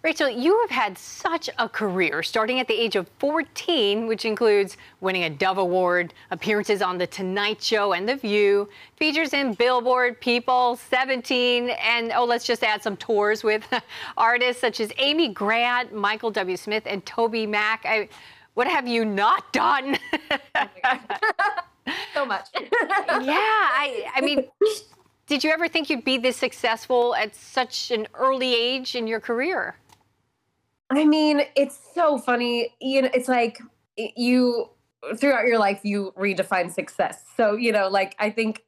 Rachel, you have had such a career, starting at the age of 14, which includes winning a Dove Award, appearances on The Tonight Show and The View, features in Billboard, People, 17, and let's just add some tours with artists such as Amy Grant, Michael W. Smith, and Toby Mac. What have you not done? Oh my God. So much. Yeah, I mean, did you ever think you'd be this successful at such an early age in your career? I mean, it's so funny. It's like you throughout your life you redefine success. So, like I think